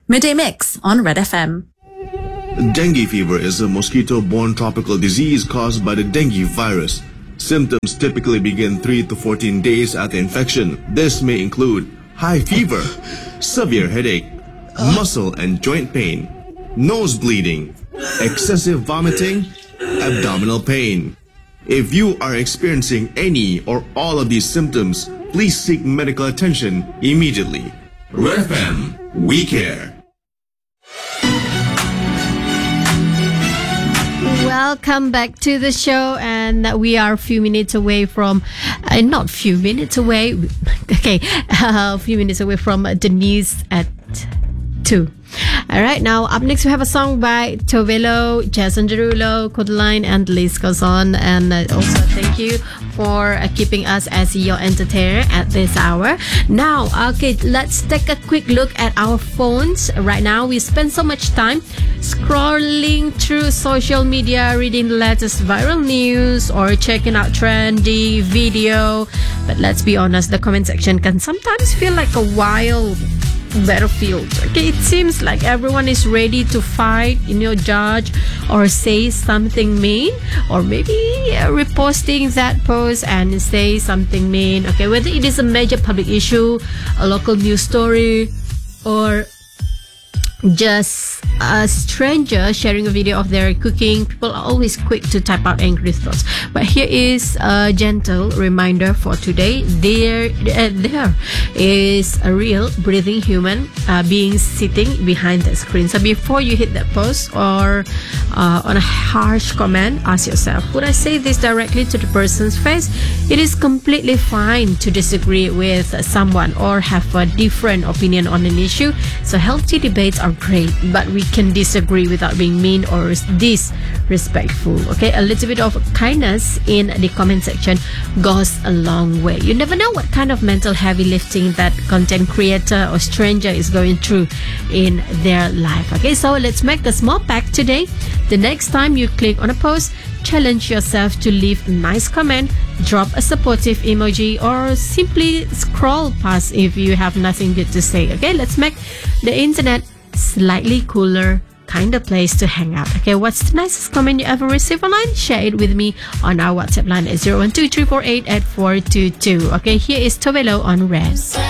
Midday Mix on Red FM. Dengue fever is a mosquito-borne tropical disease caused by the dengue virus. Symptoms typically begin 3 to 14 days after infection. This may include high fever, severe headache, muscle and joint pain, nose bleeding, excessive vomiting, abdominal pain. If you are experiencing any or all of these symptoms, please seek medical attention immediately. Red FM, we care. Welcome back to the show, and we are a few minutes away from, not few minutes away, okay, a few minutes away from the news at 2. All right, now up next we have a song by Tovelo, Jason Derulo, Kodaline, and the list goes on. And also thank you for keeping us as your entertainer at this hour. Now, okay, let's take a quick look at our phones. Right now, we spend so much time scrolling through social media, reading the latest viral news, or checking out trendy video. But let's be honest, the comment section can sometimes feel like a wild battlefield. Okay, it seems like everyone is ready to fight, judge or say something mean, or maybe reposting that post and say something mean. Okay, whether it is a major public issue, a local news story, or just a stranger sharing a video of their cooking, people are always quick to type out angry thoughts. But here is a gentle reminder for today. There is a real breathing human being sitting behind the screen. So before you hit that post or on a harsh comment, ask yourself, would I say this directly to the person's face? It is completely fine to disagree with someone or have a different opinion on an issue. So healthy debates are great, but we can disagree without being mean or disrespectful. Okay, a little bit of kindness in the comment section goes a long way. You never know what kind of mental heavy lifting that content creator or stranger is going through in their life. Okay, so let's make a small pact today. The next time you click on a post, challenge yourself to leave a nice comment, drop a supportive emoji, or simply scroll past if you have nothing good to say. Okay, let's make the internet slightly cooler kind of place to hang out. Okay, what's the nicest comment you ever received online? Share it with me on our WhatsApp line at 012-348-8422. Okay, here is Tovelo on Red.